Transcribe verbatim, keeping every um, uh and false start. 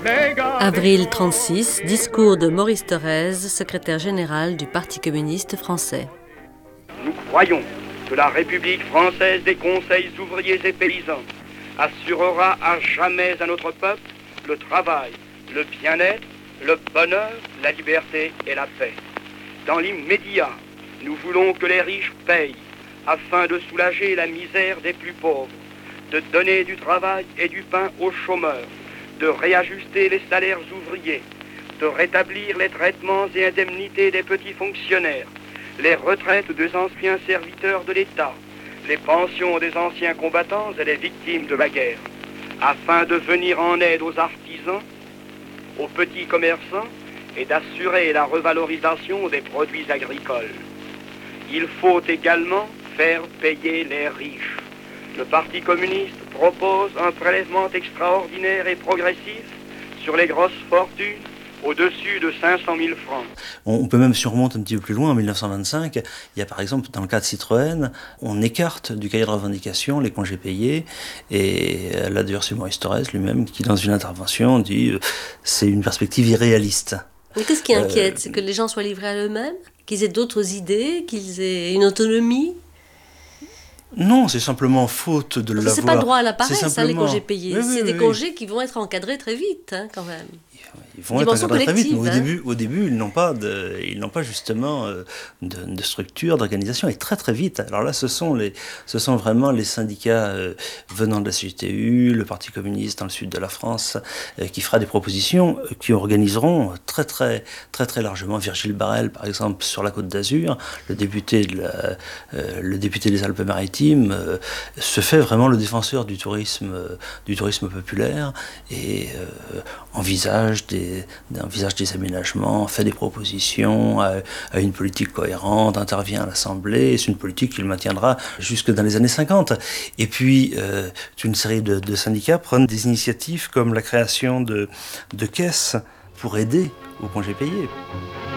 Avril trente-six, discours de Maurice Thorez, secrétaire général du Parti communiste français. Nous croyons que la République française des conseils ouvriers et paysans assurera à jamais à notre peuple le travail, le bien-être, le bonheur, la liberté et la paix. Dans l'immédiat, nous voulons que les riches payent afin de soulager la misère des plus pauvres, de donner du travail et du pain aux chômeurs, de réajuster les salaires ouvriers, de rétablir les traitements et indemnités des petits fonctionnaires, les retraites des anciens serviteurs de l'État, les pensions des anciens combattants et les victimes de la guerre, afin de venir en aide aux artisans, aux petits commerçants et d'assurer la revalorisation des produits agricoles. Il faut également faire payer les riches. Le Parti communiste propose un prélèvement extraordinaire et progressif sur les grosses fortunes au-dessus de cinq cent mille francs. On peut même, si on remonte un petit peu plus loin, en mille neuf cent vingt-cinq, il y a par exemple, dans le cas de Citroën, on écarte du cahier de revendication les congés payés, et là d'ailleurs c'est Maurice Thorez lui-même qui, dans une intervention, dit euh, c'est une perspective irréaliste. Mais qu'est-ce qui inquiète ? Euh, C'est que les gens soient livrés à eux-mêmes ? Qu'ils aient d'autres idées ? Qu'ils aient une autonomie ? Non, c'est simplement faute de l'avoir. C'est pas droit à la paresse, simplement... ça, les congés payés. Oui, oui, c'est oui, des oui. congés qui vont être encadrés très vite, hein, quand même. Ils vont être Dimension encadrés très vite, mais au collective, hein. début, au début, ils n'ont pas, de, ils n'ont pas justement euh, de, de structure, d'organisation, et très très vite. Alors là, ce sont, les, ce sont vraiment les syndicats euh, venant de la C G T U, le Parti communiste dans le sud de la France, euh, qui fera des propositions euh, qui organiseront très très très très largement. Virgile Barrel, par exemple, sur la Côte d'Azur, le député, de la, euh, le député des Alpes-Maritimes, euh, se fait vraiment le défenseur du tourisme, euh, du tourisme populaire, et euh, envisage des, envisage des aménagements, fait des propositions, a, a une politique cohérente, intervient à l'Assemblée, c'est une politique qu'il maintiendra jusque dans les années cinquante. Et puis, euh, une série de, de syndicats prennent des initiatives comme la création de, de caisses pour aider aux congés payés.